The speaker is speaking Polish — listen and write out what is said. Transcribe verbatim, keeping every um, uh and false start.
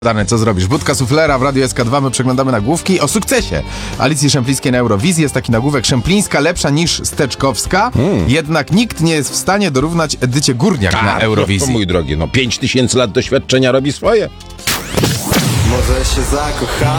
Dane, co zrobisz? Budka suflera w Radiu S K dwa, my przeglądamy nagłówki o sukcesie Alicji Szemplińskiej na Eurowizji. Jest taki nagłówek: Szemplińska lepsza niż Steczkowska, hmm. jednak nikt nie jest w stanie dorównać Edycie Górniak A, na Eurowizji. To, mój drogi, no pięć tysięcy lat doświadczenia robi swoje. Może się zakocha.